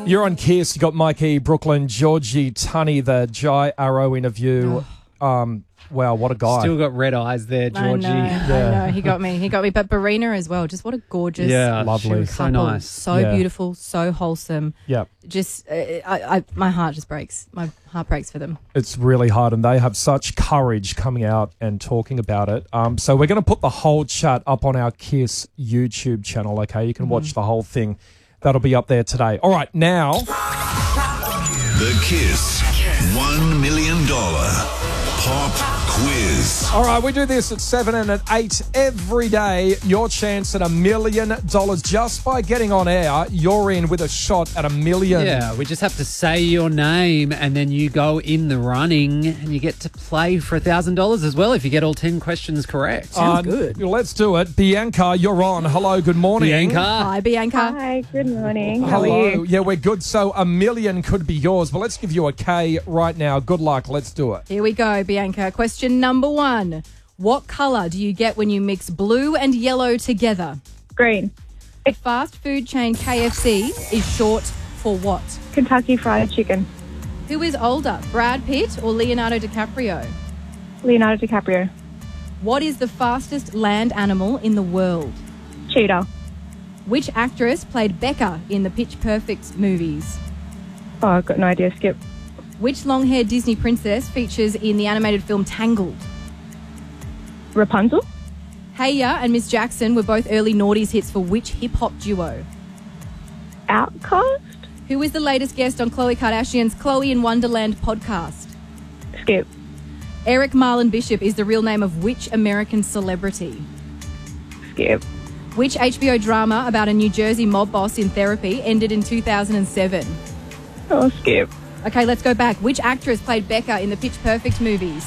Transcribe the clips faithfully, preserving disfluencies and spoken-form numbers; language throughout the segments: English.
You're on Kiss. You got Mikey, Brooklyn, Georgie, Tunny, the Jai Arrow interview. Um, wow, what a guy. Still got red eyes there, Georgie. I know, Yeah. I know. He got me. He got me. But Barina as well. Just what a gorgeous, Yeah, Lovely. she was so couple. nice. So Yeah. beautiful, so wholesome. Yeah, Just, uh, I, I, my heart just breaks. My heart breaks for them. it's really hard, and they have such courage coming out and talking about it. Um, so we're going to put the whole chat up on our Kiss YouTube channel, okay? You can Mm-hmm. watch the whole thing. That'll be up there today. All right, now... The Kiss one million dollars Pop Quiz. All right, we do this at seven and at eight every day. Your chance at a million dollars just by getting on air. You're in with a shot at a million. Yeah, we just have to say your name and then you go in the running and you get to play for one thousand dollars as well if you get all ten questions correct. Uh, Let's do it. Bianca, you're on. Hello, good morning. Bianca. Hi, Bianca. Hi, good morning. How Hello. are you? Yeah, we're good. So a million could be yours, but let's give you a K right now. Good luck. Let's do it. Here we go, Bianca. Question number one. What colour do you get when you mix blue and yellow together? Green. The fast food chain K F C is short for what? Kentucky Fried Chicken. Who is older, Brad Pitt or Leonardo DiCaprio? Leonardo DiCaprio. What is the fastest land animal in the world? Cheetah. Which actress played Becca in the Pitch Perfect movies? Oh, I've got no idea. Skip. Which long-haired Disney princess features in the animated film Tangled? Rapunzel. Hey Ya and Miss Jackson were both early noughties hits for which hip-hop duo? Outcast. Who is the latest guest on Khloe Kardashian's Khloe in Wonderland podcast? Skip. Eric Marlon Bishop is the real name of which American celebrity? Skip. Which H B O drama about a New Jersey mob boss in therapy ended in two thousand seven? Oh, skip. Okay, let's go back. Which actress played Becca in the Pitch Perfect movies?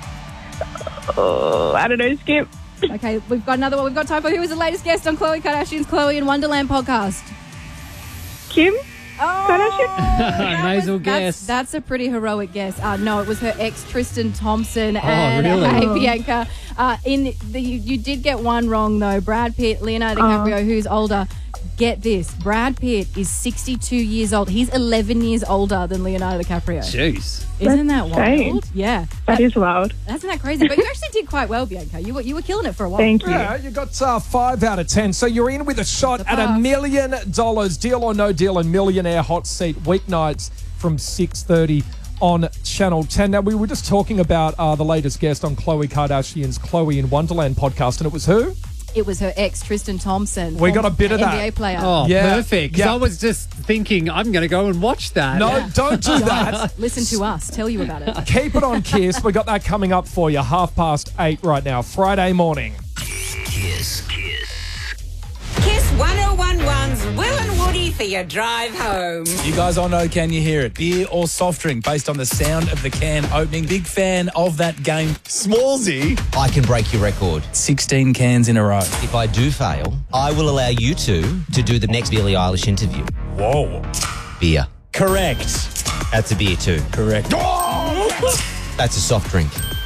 Oh, I don't know. Skip. Okay, we've got another one. We've got time for who was the latest guest on Khloe Kardashian's Khloe in Wonderland podcast? Kim. Oh, Kardashian. that Nasal was- guess. That's, that's a pretty heroic guess. Uh, no, it was her ex Tristan Thompson. And, really? Hey, Oh. Bianca. Uh, in the, you, you did get one wrong though. Brad Pitt, Leonardo DiCaprio, who's older. Get this: Brad Pitt is sixty-two years old. He's eleven years older than Leonardo DiCaprio. Jeez. Isn't that That's wild? insane. Yeah, That is wild. Isn't that crazy? But you actually did quite well, Bianca. You were you were killing it for a while. Thank you. Yeah, you got uh, five out of ten. So you're in with a shot The at a pass. million dollars. Deal or no deal and Millionaire Hot Seat weeknights from six thirty on Channel ten. Now, we were just talking about uh, the latest guest on Khloe Kardashian's Khloe in Wonderland podcast, and it was who? It was her ex Tristan Thompson. We got a bit of N that. B A player. Oh, Yeah. perfect. 'Cause Yeah. I was just thinking I'm going to go and watch that. No, don't do that. Listen to us. Tell you about it. Keep it on Kiss. We got that coming up for you, half past eight right now, Friday morning. Kiss. Kiss one oh one one's Will and Woody for your drive home. You guys all know Can You Hear It? Beer or soft drink based on the sound of the can opening. Big fan of that game. Smallsy. I can break your record. sixteen cans in a row. If I do fail, I will allow you two to do the next Billie Eilish interview. Whoa. Beer. Correct. That's a beer too. Correct. That's a soft drink.